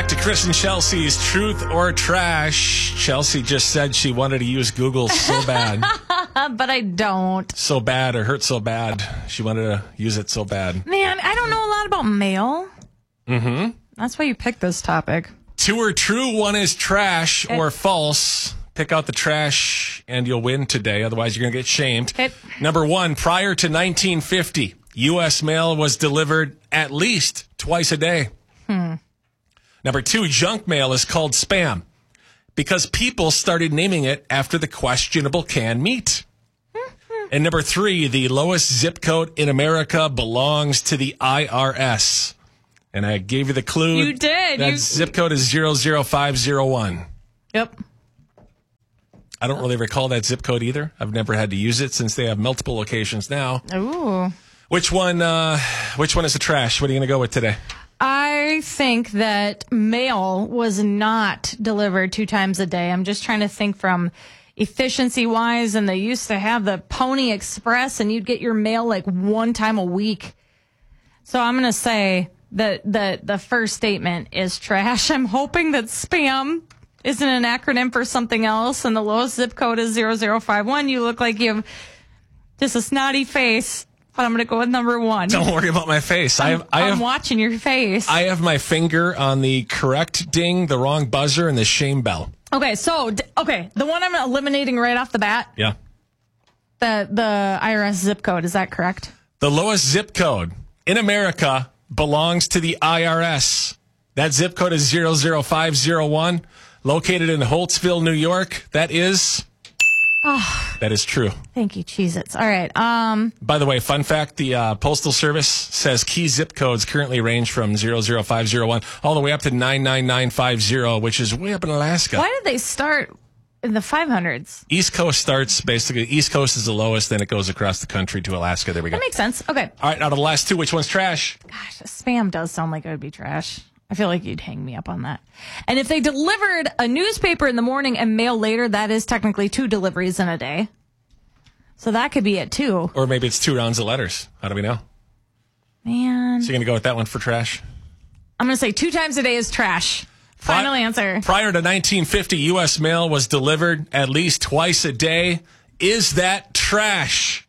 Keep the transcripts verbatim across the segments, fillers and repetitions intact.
Back to Chris and Chelsea's Truth or Trash. Chelsea just said she wanted to use Google so bad. But I don't. So bad or hurt so bad. She wanted to use it so bad. Man, I don't know a lot about mail. Mm-hmm. That's why you picked this topic. Two are true, one is trash Okay. or false. Pick out the trash and you'll win today. Otherwise, you're going to get shamed. Okay. Number one, prior to nineteen fifty, U S mail was delivered at least twice a day. Hmm. Number two, junk mail is called spam because people started naming it after the questionable canned meat. And number three, the lowest zip code in America belongs to the I R S. And I gave you the clue. You did. That You... zip code is zero zero five zero one. Yep. I don't really recall that zip code either. I've never had to use it since they have multiple locations now. Ooh. Which one, uh, which one is the trash? What are you going to go with today? I think that mail was not delivered two times a day. I'm just trying to think from efficiency wise, and they used to have the Pony Express, and you'd get your mail like one time a week. So I'm going to say that the, the first statement is trash. I'm hoping that spam isn't an acronym for something else, and the lowest zip code is zero zero five one. You look like you have just a snotty face. But I'm going to go with number one. Don't worry about my face. I have, I I'm have, watching your face. I have my finger on the correct ding, the wrong buzzer, and the shame bell. Okay, so d- okay, the one I'm eliminating right off the bat, Yeah. the the I R S zip code, is that correct? The lowest zip code in America belongs to the I R S. That zip code is zero zero five zero one, located in Holtzville, New York. That is Oh, that is true. thank you, Cheez-Its. All right. Um, By the way, fun fact, the uh, Postal Service says key zip codes currently range from zero zero five zero one all the way up to nine nine nine five zero, which is way up in Alaska. why did they start in the five hundreds? East Coast starts basically, East Coast is the lowest, then it goes across the country to Alaska. There we go. That makes sense. Okay. All right, out of the last two, which one's trash? Gosh, spam does sound like it would be trash. I feel like you'd hang me up on that. And if they delivered a newspaper in the morning and mail later, that is technically two deliveries in a day. So that could be it too. Or maybe it's two rounds of letters. How do we know? Man. So you're going to go with that one for trash? I'm going to say two times a day is trash. Final Pri- answer. Prior to nineteen fifty, U S mail was delivered at least twice a day. Is that trash?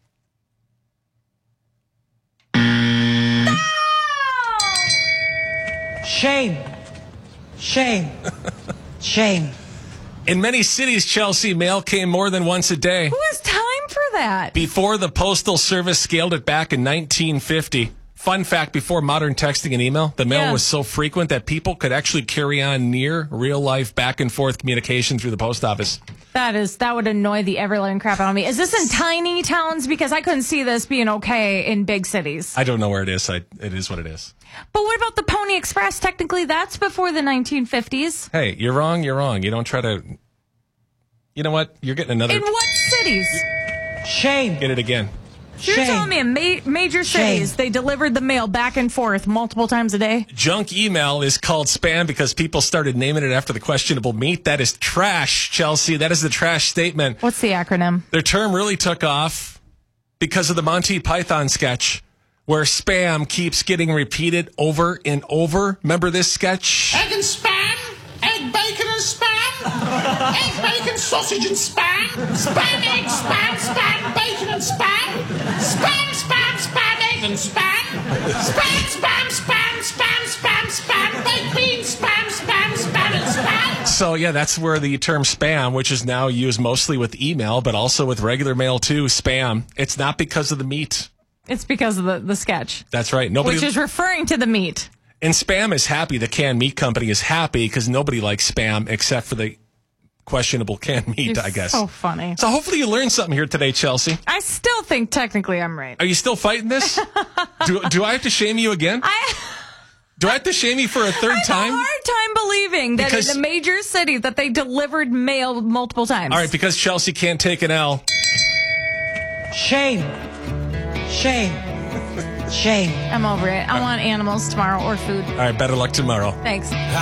Shame. Shame. Shame. In many cities, Chelsea, mail came more than once a day. Who has time for that? Before the Postal Service scaled it back in nineteen fifty. Fun fact, before modern texting and email, the mail Yeah. was so frequent that people could actually carry on near real-life back-and-forth communication through the post office. That is that would annoy the ever-living crap out of me. Is this in tiny towns? Because I couldn't see this being okay in big cities. I don't know where it is. I, it is what it is. But what about the Pony Express? Technically, that's before the nineteen fifties. Hey, you're wrong, you're wrong. You don't try to... You know what? You're getting another... In what cities? Shame. Get it again. So you're Shame. telling me in ma- major cities, Shame. they delivered the mail back and forth multiple times a day? Junk email is called spam because people started naming it after the questionable meat. That is trash, Chelsea. That is the trash statement. What's the acronym? Their term really took off because of the Monty Python sketch where spam keeps getting repeated over and over. Remember this sketch? Egg and spam, egg, bacon and spam, egg, bacon, sausage and spam, spam, egg, spam, spam, bacon and spam, spam, spam, spam, egg and spam, spam, spam, spam, spam, spam, spam, baked beans, spam, spam, spam and spam. So, yeah, that's where the term spam, which is now used mostly with email, but also with regular mail too, spam. It's not because of the meat. It's because of the, the sketch, That's right. Nobody. which is referring to the meat. And Spam is happy. The canned meat company is happy because nobody likes Spam except for the questionable canned meat, You're I guess. so funny. So hopefully you learned something here today, Chelsea. I still think technically I'm right. Are you still fighting this? do, do I have to shame you again? I Do I have to shame you for a third I have time? a hard time believing that Because- in a major city that they delivered mail multiple times. All right, because Chelsea can't take an L. Shame. Shame. Shame. I'm over it. I want animals tomorrow or food. All right, better luck tomorrow. Thanks.